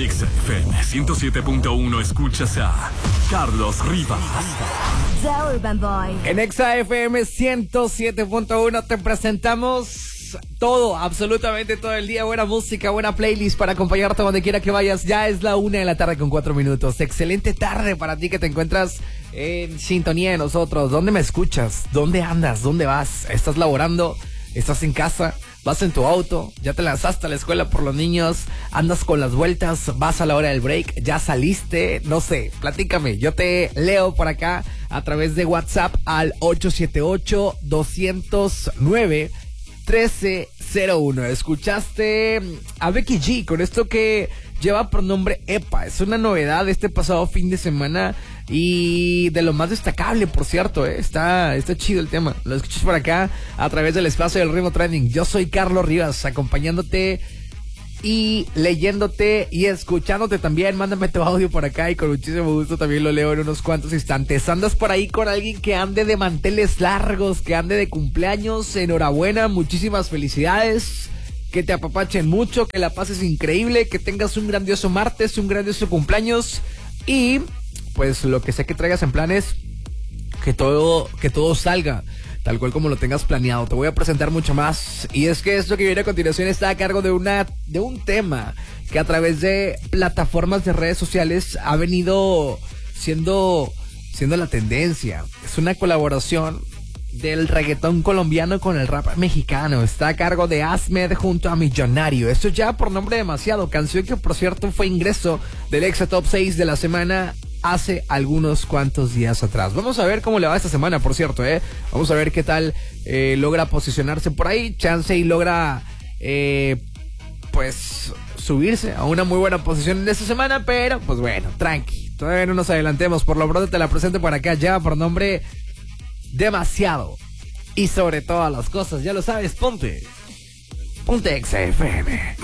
Exa FM 107.1 escuchas a Carlos Rivas. The Urban Boy. En Exa FM 107.1 te presentamos todo, absolutamente todo el día. Buena música, buena playlist para acompañarte donde quiera que vayas. Ya es la 1:00 con 4 minutos. Excelente tarde para ti que te encuentras en sintonía de nosotros. ¿Dónde me escuchas? ¿Dónde andas? ¿Dónde vas? ¿Estás laborando? ¿Estás en casa? ¿Vas en tu auto? ¿Ya te lanzaste a la escuela por los niños? ¿Andas con las vueltas? ¿Vas a la hora del break? ¿Ya saliste? No sé, platícame. Yo te leo por acá a través de WhatsApp al 878-209-1301. Escuchaste a Becky G con esto que lleva por nombre EPA. Es una novedad este pasado fin de semana y de lo más destacable, por cierto, está chido el tema. Lo escuchas por acá a través del espacio del Ritmo Trending. Yo soy Carlos Rivas, acompañándote y leyéndote y escuchándote también. Mándame tu audio por acá y con muchísimo gusto también lo leo en unos cuantos instantes. Andas por ahí con alguien que ande de manteles largos, que ande de cumpleaños, enhorabuena, muchísimas felicidades. Que te apapachen mucho, que la pases increíble, que tengas un grandioso martes, un grandioso cumpleaños y pues lo que sea que traigas en planes, que todo salga tal cual como lo tengas planeado. Te voy a presentar mucho más y es que esto que viene a continuación está a cargo de un tema que a través de plataformas de redes sociales ha venido siendo la tendencia. Es una colaboración del reggaetón colombiano con el rap mexicano. Está a cargo de Asmed junto a Millonario. Esto ya por nombre demasiado. Canción que por cierto fue ingreso del Exa Top 6 de la semana hace algunos cuantos días atrás. Vamos a ver cómo le va esta semana, por cierto, Vamos a ver qué tal logra posicionarse por ahí. Chance y logra pues subirse a una muy buena posición en esta semana, pero pues bueno, tranqui. Todavía no nos adelantemos. Por lo pronto te la presento por acá ya por nombre demasiado. Y sobre todas las cosas, ya lo sabes, ponte Exa FM.